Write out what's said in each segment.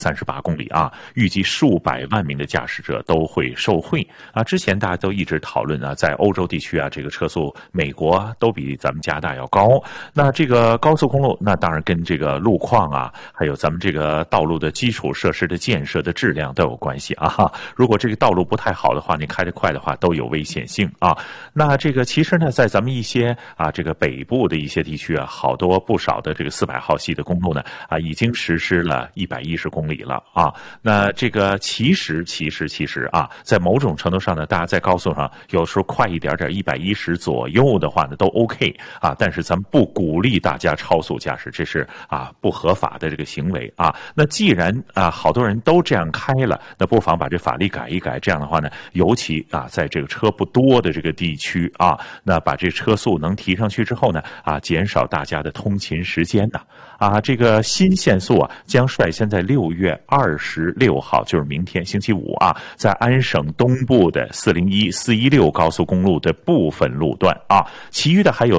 38公里啊，预计数百万名的驾驶者都会受惠啊。之前大家都一直讨论啊，在欧洲地区啊，这个车速美国都比咱们加拿大要高。那这个高速公路，那当然跟这个路况啊，还有咱们这个道路的基础设施的建设的质量都有关系啊。如果这个道路不太好的话，你开得快的话都有危险性啊。那这个其实呢，在咱们一些啊这个北部的一些地区啊，不少的这个400号系的公路呢啊，已经实施了110公里了啊。那这个其实啊，在某种程度上呢，大家在高速上有时候快一点110左右的话呢都 OK 啊，但是咱们不鼓励大家超速驾驶，这是啊不合法的这个行为啊。那既然啊好多人都这样开了，那不妨把这法律改一改，这样的话呢，尤其啊在这个车不多的这个地区啊，那把这车速能提上去之后呢啊，减少大家的通勤时间呢啊，这个新限速啊将率先在6月26号，就是明天星期五啊，在安省东部的401、416高速公路的部分路段啊，其余的还有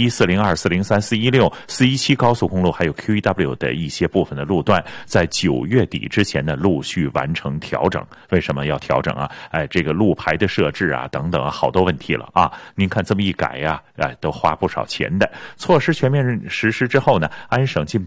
401、402、403、416、417高速公路，还有 QEW 的一些部分的路段，在9月底之前呢陆续完成调整。为什么要调整啊？哎，这个路牌的设置啊等等好多问题了啊。您看这么一改呀，哎，都花不少钱的。措施全面实施之后呢，安省近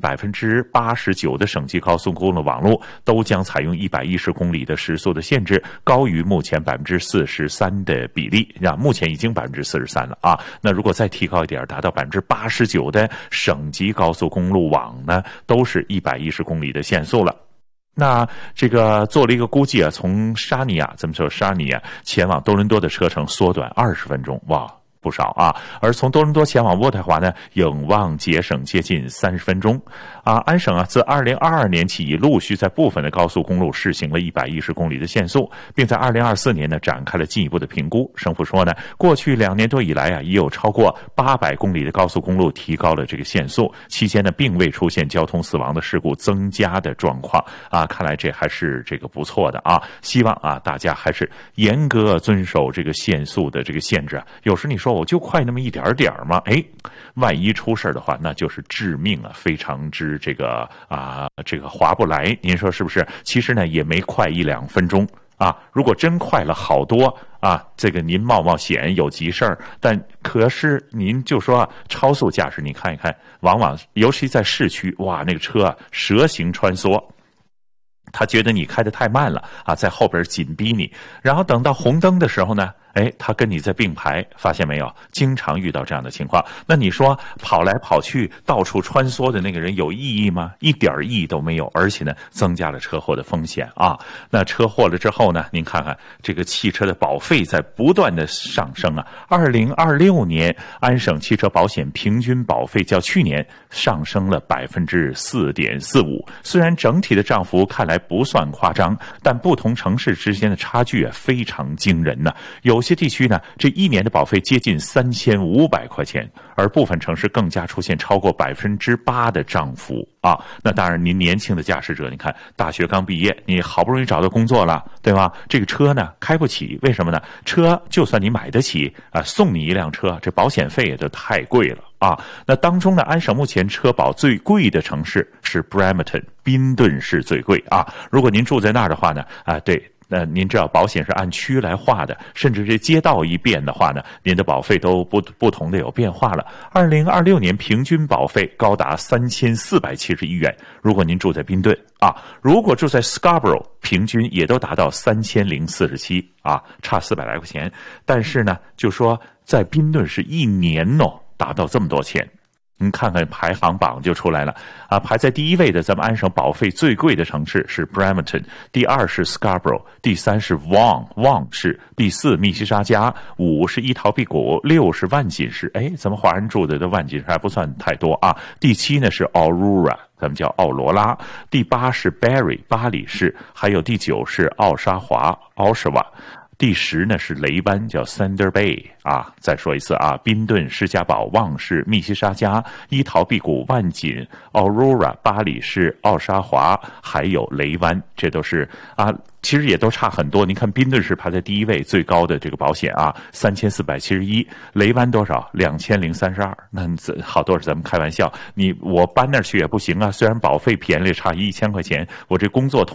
89%的省级高速公路网络都将采用110公里的时速的限制，高于目前43%的比例啊，目前已经43%了啊。那如果再提高一点，达到89%的省级高速公路网呢，都是110公里的限速了。那这个做了一个估计啊，从沙尼亚前往多伦多的车程缩短20分钟，哇，不少啊。而从多伦多前往渥太华呢，有望节省接近30分钟啊。安省啊，自2022年起，已陆续在部分的高速公路试行了110公里的限速，并在2024年呢展开了进一步的评估。省府说呢，过去2年多以来啊，已有超过800公里的高速公路提高了这个限速，期间呢，并未出现交通死亡的事故增加的状况啊。看来这还是这个不错的啊。希望啊，大家还是严格遵守这个限速的这个限制啊。有时你说我就快那么一点点嘛，哎，万一出事的话，那就是致命啊，非常之这个划不来。您说是不是？其实呢，也没快1-2分钟啊。如果真快了好多啊，这个您冒险有急事儿，但可是您就说超速驾驶，你看一看，往往尤其在市区，哇，那个车啊蛇形穿梭。他觉得你开得太慢了啊，在后边紧逼你，然后等到红灯的时候呢，哎，他跟你在并排，发现没有？经常遇到这样的情况。那你说跑来跑去、到处穿梭的那个人有意义吗？一点意义都没有，而且呢，增加了车祸的风险啊。那车祸了之后呢，您看看这个汽车的保费在不断的上升啊。2026年，安省汽车保险平均保费较去年上升了4.45%。虽然整体的涨幅看来不算夸张，但不同城市之间的差距啊非常惊人呢。有些地区呢，这1年的保费接近3500块钱，而部分城市更加出现超过8%的涨幅啊。那当然，您年轻的驾驶者，你看大学刚毕业，你好不容易找到工作了，对吧？这个车呢开不起，为什么呢？车就算你买得起啊，送你一辆车，这保险费也就太贵了啊。那当中呢，安省目前车保最贵的城市是 Brampton， 宾顿市最贵啊。如果您住在那儿的话呢，啊，对。那您知道保险是按区来划的，甚至这街道一变的话呢，您的保费都不同的有变化了。2026年平均保费高达3471元。如果您住在宾顿啊，如果住在 Scarborough， 平均也都达到3047啊，差400来块钱。但是呢，就说在宾顿是1年达到这么多钱。您看看排行榜就出来了啊，排在第1位的咱们安省保费最贵的城市是 Brampton， 第2是 Scarborough， 第3是 Vaughan 市，第4密西沙加，5是伊陶毕谷，6是万锦市。哎，咱们华人住的万锦市还不算太多啊。第7呢是 Aurora， 咱们叫奥罗拉，第8是 Barrie 巴里市，还有第9是奥沙华 Oshawa。 第10呢是雷湾，叫 Thunder Bay 啊。再说一次啊，宾顿、士嘉堡、旺市、密西沙加、伊陶碧谷、万锦、Aurora、巴里市、奥沙华，还有雷湾，这都是啊。其实也都差很多，您看宾顿是排在第1位，最高的这个保险啊，3471，雷湾多少？2032。那好多是咱们开玩笑，我搬那儿去也不行啊，虽然保费便宜了，差1000块钱，我这工作